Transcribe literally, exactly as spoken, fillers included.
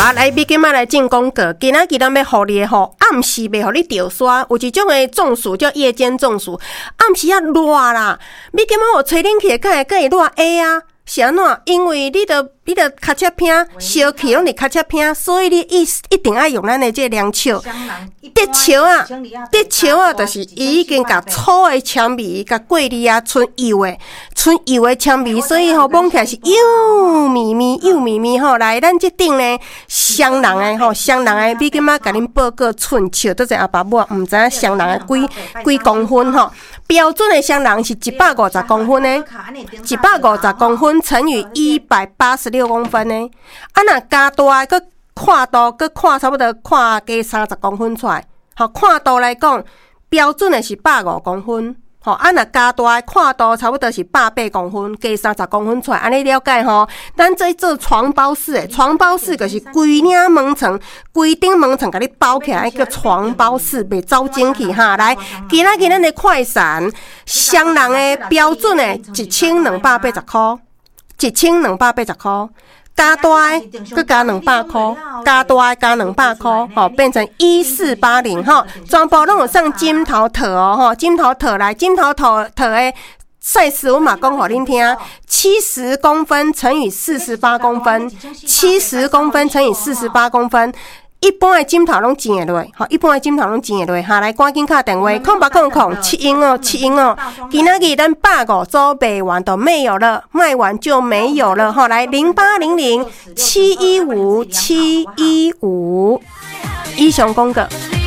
好，来，你今仔来进广告。今仔日咱要互你吼，暗时袂互你着刷，有一种的中暑叫夜间中暑，暗时啊热啦，你今仔互吹冷气，敢会敢会热会啊？是安怎？因为你的你的脚趾片烧气拢伫脚趾片，所以你一一定要用咱的这凉笑。竹笑啊，竹笑啊，就是伊已经甲粗的香味甲过滤啊，剩油的，剩油的香味，所以吼闻起来是又绵绵又绵绵吼。来，咱这顶呢，双人的吼，双人的，你今仔甲恁报告寸笑，都是阿爸母毋知影双人的几几公分吼。标准的双人是一百五十公分呢，一百五十公分乘以一百八十六公分呢。啊，若加大个看度，个看差不多看加三十公分出来。好，看度来讲，标准的是百五公分。好，啊，若加大看度差不多是百八公分，加三十公分出来，安尼了解吼？咱这做床包式的，床包式就是规领门床、规顶门床，甲你包起来，叫床包式，袂走进去哈。来，今仔日咱的快闪，双人的标准的一千两百八十块，一千两百八十块。加大的，佮加两百块，加大的加两百块，吼，变成一四八零吼，全部拢有上金头套哦，吼，金头套来，金头套套的size我嘛讲互恁听，七十公分乘以四十八公分，七十公分乘以四十八公分。一般的枕头拢钱会落，吼，一般的枕头拢钱会落，哈，来赶紧打电话，空八空空七英哦，七英哦，今仔日咱百五组卖完都没有了，卖完就没有了，哈，来零八零零七一五七一五，以上广告。